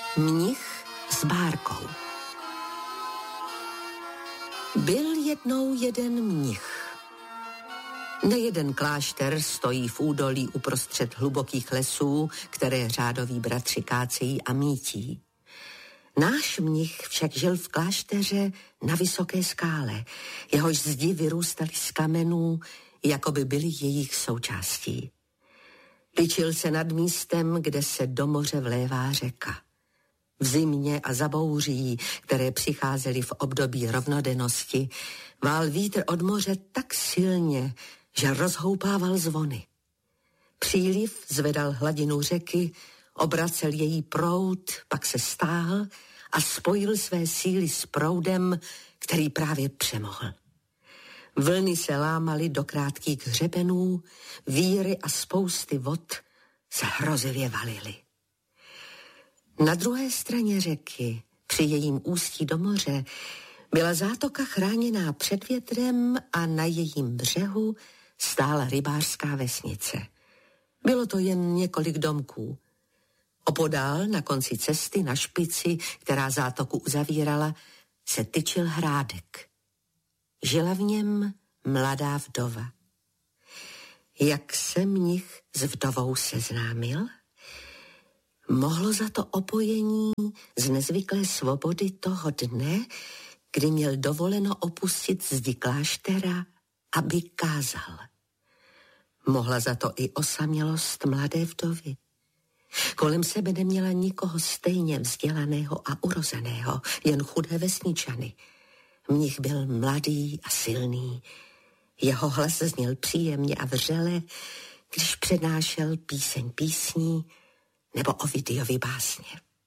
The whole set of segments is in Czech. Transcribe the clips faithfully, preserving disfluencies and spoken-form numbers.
Mnich s bárkou. Byl jednou jeden mnich. Nejeden klášter stojí v údolí uprostřed hlubokých lesů, které řádoví bratři kácejí a mítí. Náš mnich však žil v klášteře na vysoké skále, jehož zdi vyrůstaly z kamenů, jako by byly jejich součástí. Tyčil se nad místem, kde se do moře vlévá řeka. V zimě a za bouří, které přicházely v období rovnodennosti, vál vítr od moře tak silně, že rozhoupával zvony. Příliv zvedal hladinu řeky, obracel její proud, pak se stáhl a spojil své síly s proudem, který právě přemohl. Vlny se lámaly do krátkých hřebenů, víry a spousty vod se hrozivě valily. Na druhé straně řeky, při jejím ústí do moře, byla zátoka chráněná před větrem a na jejím břehu stála rybářská vesnice. Bylo to jen několik domků. Opodál na konci cesty na špici, která zátoku uzavírala, se tyčil hrádek. Žila v něm mladá vdova. Jak se mnich s vdovou seznámil? Mohlo za to opojení z nezvyklé svobody toho dne, kdy měl dovoleno opustit zdi kláštera, aby kázal. Mohla za to i osamělost mladé vdovy. Kolem sebe neměla nikoho stejně vzdělaného a urozeného, jen chudé vesničany. Mnich byl mladý a silný. Jeho hlas zněl příjemně a vřele, když přednášel píseň písní nebo Ovidiovy básně.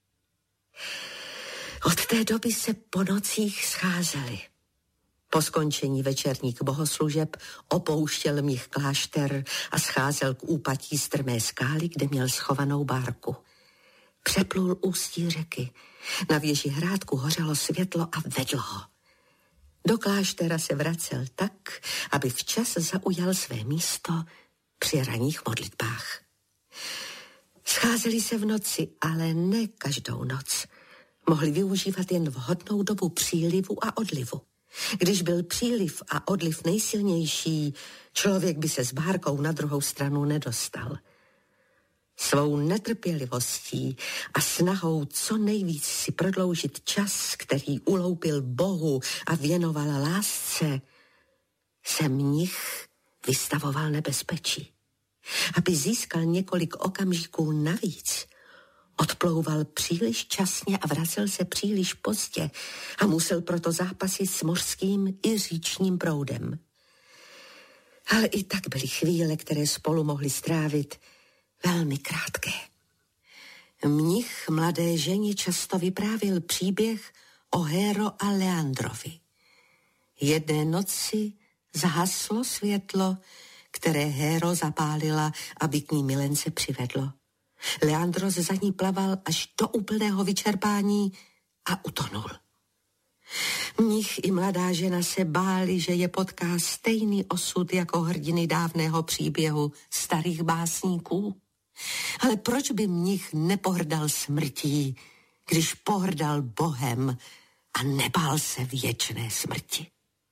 Od té doby se po nocích scházeli. Po skončení večerních bohoslužeb opouštěl mnich klášter a scházel k úpatí strmé skály, kde měl schovanou bárku. Přeplul ústí řeky. Na věži hrádku hořelo světlo a vedlo ho. Do kláštera se vracel tak, aby včas zaujal své místo při ranních modlitbách. Scházeli se v noci, ale ne každou noc. Mohli využívat jen vhodnou dobu přílivu a odlivu. Když byl příliv a odliv nejsilnější, člověk by se s bárkou na druhou stranu nedostal. Svou netrpělivostí a snahou co nejvíc si prodloužit čas, který uloupil Bohu a věnoval lásce, se mnich vystavoval nebezpečí. Aby získal několik okamžiků navíc, odplouval příliš časně a vracel se příliš pozdě a musel proto zápasit s mořským i říčním proudem. Ale i tak byly chvíle, které spolu mohli strávit, velmi krátké. Mnich mladé ženě často vyprávěl příběh o Héro a Leandrovi. Jedné noci zahaslo světlo, které Héro zapálila, aby k ní milence přivedlo. Leandros za ní plaval až do úplného vyčerpání a utonul. Mnich i mladá žena se báli, že je potká stejný osud jako hrdiny dávného příběhu starých básníků. Ale proč by mnich nepohrdal smrtí, když pohrdal Bohem a nebál se věčné smrti?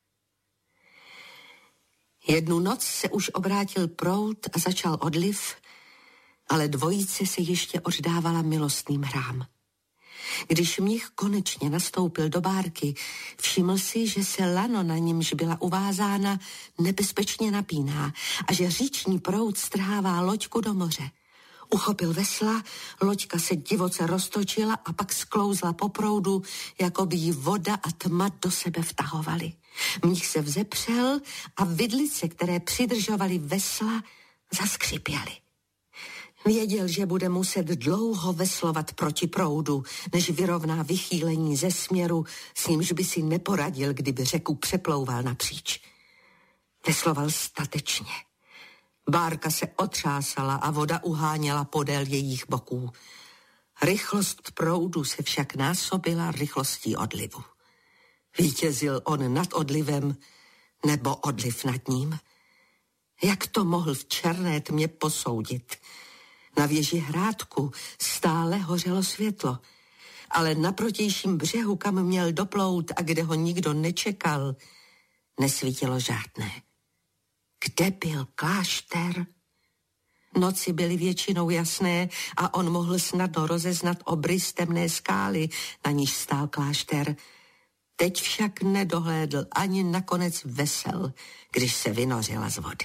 Jednu noc se už obrátil proud a začal odliv, ale dvojice se ještě oddávala milostným hrám. Když mnich konečně nastoupil do bárky, všiml si, že se lano, na němž byla uvázána, nebezpečně napíná a že říční proud strhává loďku do moře. Uchopil vesla, loďka se divoce roztočila a pak sklouzla po proudu, jako by jí voda a tma do sebe vtahovaly. Mnich se vzepřel a vidlice, které přidržovaly vesla, zaskřipěly. Věděl, že bude muset dlouho veslovat proti proudu, než vyrovná vychýlení ze směru, s nímž by si neporadil, kdyby řeku přeplouval napříč. Vesloval statečně. Bárka se otřásala a voda uháněla podél jejich boků. Rychlost proudu se však násobila rychlostí odlivu. Vítězil on nad odlivem nebo odliv nad ním? Jak to mohl v černé tmě posoudit? Na věži hrádku stále hořelo světlo. ale na protějším břehu, kam měl doplout a kde ho nikdo nečekal, nesvítilo žádné. Kde byl klášter? Noci byly většinou jasné a on mohl snadno rozeznat obrys temné skály, na níž stál klášter. Teď však nedohlédl ani na konec vesel, když se vynořila z vody.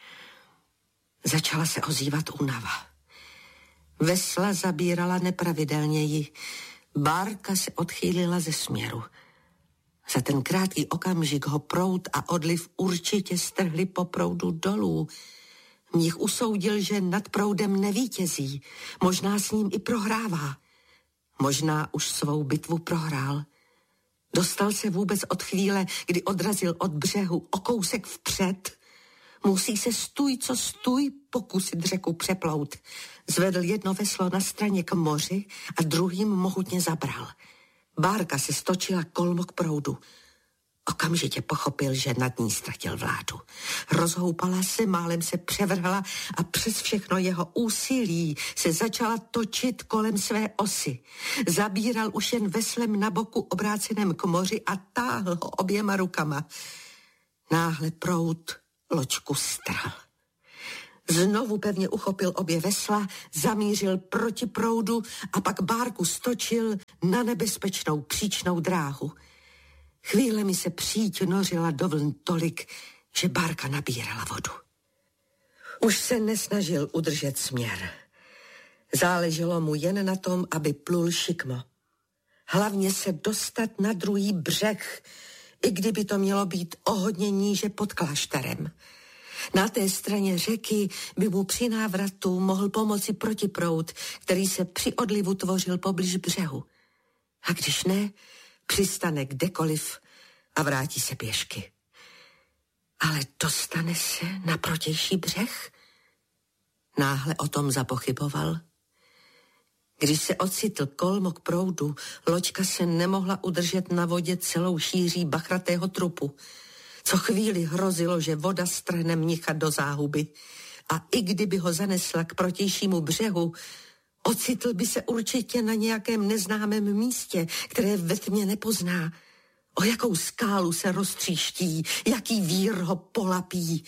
Začala se ozývat únava. Vesla zabírala nepravidelněji. Bárka se odchýlila ze směru. Za ten krátký okamžik ho proud a odliv určitě strhli po proudu dolů. Mnich usoudil, že nad proudem nevítězí. Možná s ním i prohrává. Možná už svou bitvu prohrál. Dostal se vůbec od chvíle, kdy odrazil od břehu o kousek vpřed. Musí se stůj, co stůj, pokusit řeku přeplout. Zvedl jedno veslo na straně k moři a druhým mohutně zabral. Bárka se stočila kolmo k proudu. Okamžitě pochopil, že nad ní ztratil vládu. Rozhoupala se, málem se převrhla a přes všechno jeho úsilí se začala točit kolem své osy. Zabíral už jen veslem na boku obráceném k moři a táhl ho oběma rukama. Náhle proud loďku strhl. Znovu pevně uchopil obě vesla, zamířil proti proudu a pak bárku stočil na nebezpečnou příčnou dráhu. Chvílemi se příď nořila do vln tolik, že bárka nabírala vodu. Už se nesnažil udržet směr. Záleželo mu jen na tom, aby plul šikmo. Hlavně se dostat na druhý břeh, i kdyby to mělo být o hodně níže pod klášterem. Na té straně řeky by mu při návratu mohl pomoci protiproud, který se při odlivu tvořil poblíž břehu. A když ne, přistane kdekoliv a vrátí se pěšky. Ale dostane se na protější břeh? Náhle o tom zapochyboval. Když se ocitl kolmo k proudu, loďka se nemohla udržet na vodě celou šíří bachratého trupu. Co chvíli hrozilo, že voda strhne mnicha do záhuby. A i kdyby ho zanesla k protějšímu břehu, ocitl by se určitě na nějakém neznámém místě, které ve tmě nepozná. O jakou skálu se roztříští, jaký vír ho polapí.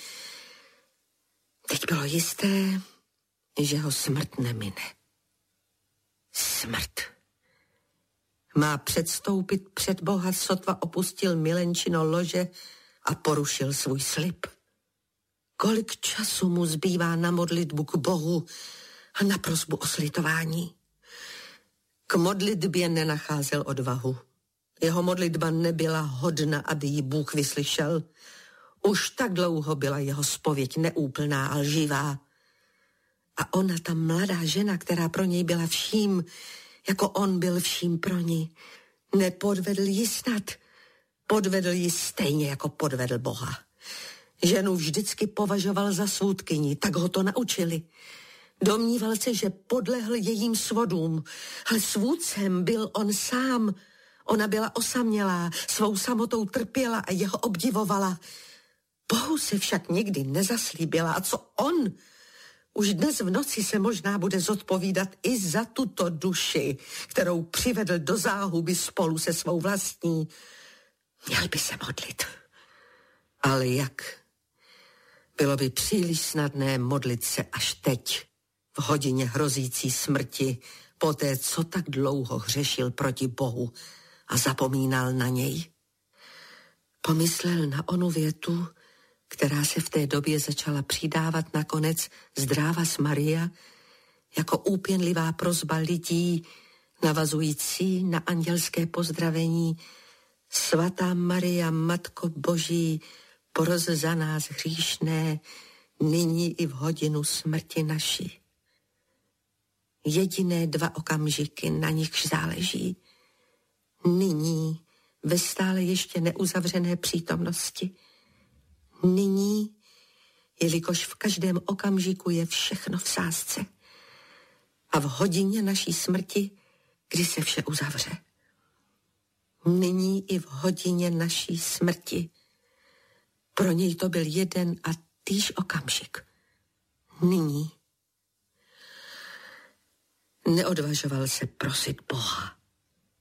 Teď bylo jisté, že ho smrt nemine. Smrt. Má předstoupit před Boha, sotva opustil milenčino lože a porušil svůj slib. Kolik času mu zbývá na modlitbu k Bohu a na prosbu o slitování? K modlitbě nenacházel odvahu. Jeho modlitba nebyla hodna, aby ji Bůh vyslyšel. Už tak dlouho byla jeho zpověď neúplná a lživá. A ona, ta mladá žena, která pro něj byla vším, jako on byl vším pro ní, nepodvedl ji snad. Podvedl ji stejně, jako podvedl Boha. Ženu vždycky považoval za svůdkyni, tak ho to naučili. Domníval se, že podlehl jejím svodům, ale svůdcem byl on sám. Ona byla osamělá, svou samotou trpěla a jeho obdivovala. Bohu se však nikdy nezaslíbila. A co on? Už dnes v noci se možná bude zodpovídat i za tuto duši, kterou přivedl do záhuby spolu se svou vlastní. Měl by se modlit. Ale jak? Bylo by příliš snadné modlit se až teď, v hodině hrozící smrti, poté, co tak dlouho hřešil proti Bohu a zapomínal na něj. Pomyslel na onu větu, která se v té době začala přidávat nakonec zdrávas Maria, jako úpěnlivá prosba lidí, navazující na andělské pozdravení: Svatá Maria, Matko Boží, pros za nás hříšné, nyní i v hodinu smrti naší. Jediné dva okamžiky, na nichž záleží. Nyní, ve stále ještě neuzavřené přítomnosti. Nyní, jelikož v každém okamžiku je všechno v sázce. A v hodině naší smrti, kdy se vše uzavře. Nyní i v hodině naší smrti. Pro něj to byl jeden a týž okamžik. Nyní. Neodvažoval se prosit Boha.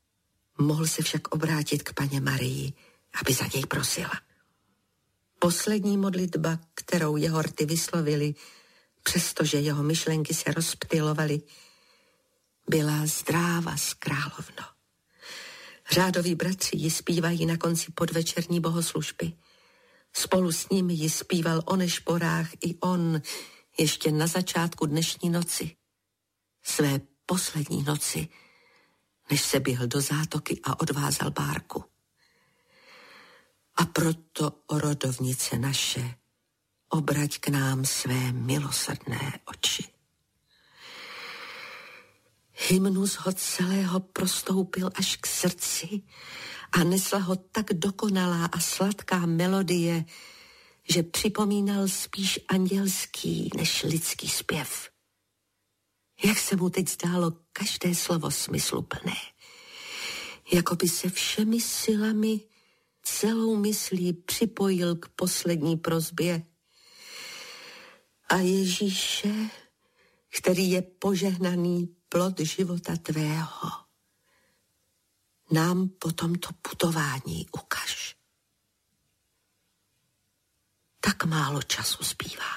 Mohl se však obrátit k paně Marii, aby za něj prosila. Poslední modlitba, kterou jeho rty vyslovili, přestože jeho myšlenky se rozptylovaly, byla zdráva z královno. Řádoví bratři ji zpívají na konci podvečerní bohoslužby. Spolu s nimi ji zpíval o nešporách i on ještě na začátku dnešní noci. Své poslední noci, než se běhl do zátoky a odvázal bárku. A proto, o rodovnice naše, obrať k nám své milosrdné oči. Hymnus ho celého prostoupil až k srdci a nesla ho tak dokonalá a sladká melodie, že připomínal spíš andělský než lidský zpěv. Jak se mu teď zdálo každé slovo smysluplné. Jako by se všemi silami celou myslí připojil k poslední prosbě. A Ježíše, který je požehnaný plod života tvého, nám po tomto putování ukaž. Tak málo času zbývá.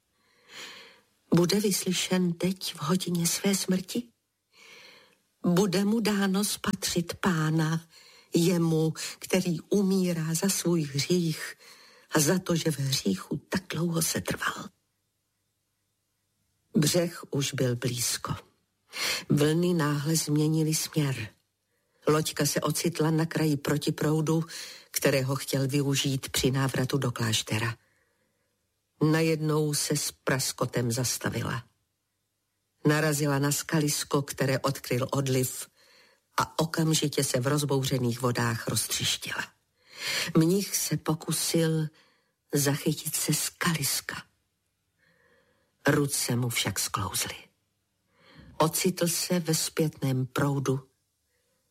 Bude vyslyšen teď v hodině své smrti? Bude mu dáno spatřit Pána, jemu, který umírá za svůj hřích a za to, že v hříchu tak dlouho se trval. Břeh už byl blízko. Vlny náhle změnily směr. Loďka se ocitla na kraji protiproudu, kterého chtěl využít při návratu do kláštera. Najednou se s praskotem zastavila. Narazila na skalisko, které odkryl odliv, a okamžitě se v rozbouřených vodách roztřištila. Mnich se pokusil zachytit se skaliska. Ruce mu však sklouzly. Ocitl se ve zpětném proudu